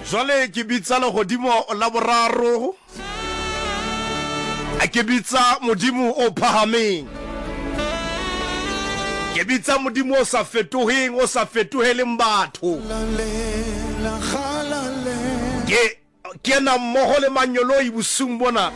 Jwale ke bitsa le godimo la boraro. A ke bitsa modimo o phahameng. Ke bitsa modimo o sa fetoheng, o sa fetoheleng batho. Ke na mmoho le manyoloi bosung bona.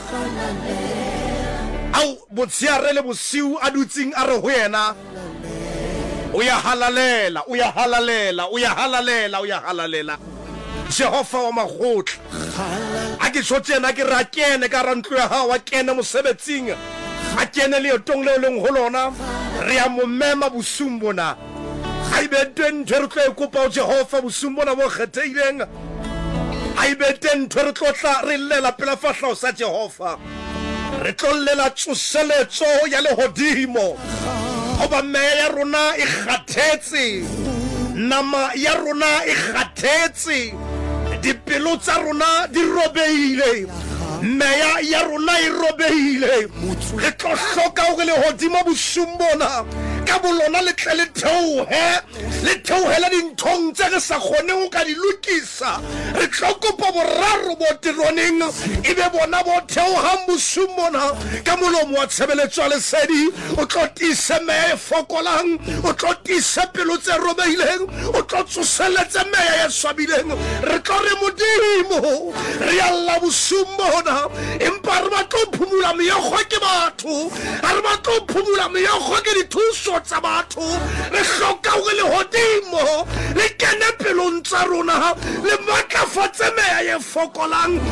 Au botsiare le bosiu a dutsing a re ho yena. O ya halalela, o ya halalela, o ya halalela, o ya halalela. Jehova wa magotla. A ke tshotse ke ra kene ka ra ntlo ya hao, a kene mosebetsing. A kene le tong le leng ho lona. Re a mo mema bosung bona. Ha ibe teng ntho re tlo e kopa o Jehova bosung bona bo kgetheileng. Ha ibe teng ntho re tlo tla re llela pela fahlao sa Jehova. Re tlo llela tsoseletso ya lehodimo. Hoba meya ya rona e kgathetse. Nama ya rona e kgathetse. Dipelo tsa rona di robeile. Meya ya rona e robeile. Re tlo hloka hore lehodimo bosung bona ka bolona le tle le theohela dinthong tse re sa kgoneng ho ka di lokisa. Re tlo kopa boraro bo tironeng ebe bona bo theohang bosung bona ka molomo wa tshebeletso ya lesedi. O tlo tise meya e fokolang, o tlo tise pelo tse robeileng, o tlo tsoseletse meya ya swabileng. Re tlo re modimo re alla bosung bona, empa re ba tlo phumula meokgo ke batho, re ba tlo phumula meokgo ke dithuso tsa batho. Re hloka hore lehodimo le kene pelong tsa rona, le matlafatse meya e fokolang.